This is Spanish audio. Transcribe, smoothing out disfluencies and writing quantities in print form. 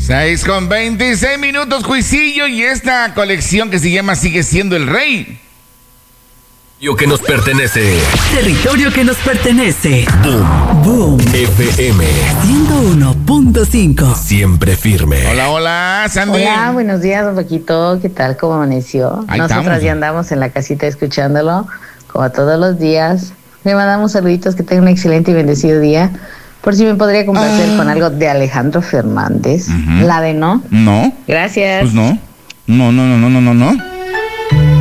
6:26, Juicillo, y esta colección que se llama Sigue Siendo el Rey. Que nos pertenece. Territorio que nos pertenece. Boom. Boom. FM 101.5. Siempre firme. Hola, Sandy. Hola, buenos días, don Paquito. ¿Qué tal? ¿Cómo amaneció? Ahí Nosotras estamos. ya andamos en la casita escuchándolo, como todos los días. Le mandamos saluditos, que tenga un excelente y bendecido día. Por si me podría complacer con algo de Alejandro Fernández. Ujú. La de no. No. Gracias. Pues no. No.